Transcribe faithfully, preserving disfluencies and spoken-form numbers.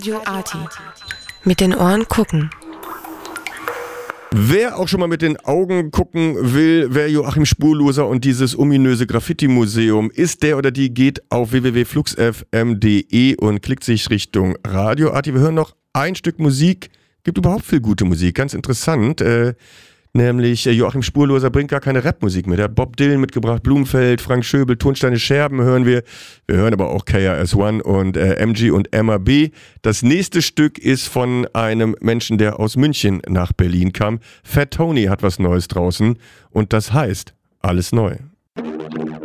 Radio Arty. Mit den Ohren gucken. Wer auch schon mal mit den Augen gucken will, wer Joachim Spurloser und dieses ominöse Graffiti-Museum ist, der oder die geht auf w w w punkt flux f m punkt d e und klickt sich Richtung Radio Arty. Wir hören noch ein Stück Musik. Gibt überhaupt viel gute Musik, ganz interessant. Äh, nämlich äh, Joachim Spurloser bringt gar keine Rapmusik mehr. Der hat Bob Dylan mitgebracht, Blumenfeld, Frank Schöbel, Tonsteine Scherben hören wir. Wir hören aber auch K R S One und äh, M G und M A B. Das nächste Stück ist von einem Menschen, der aus München nach Berlin kam. Fat Tony hat was Neues draußen und das heißt Alles neu.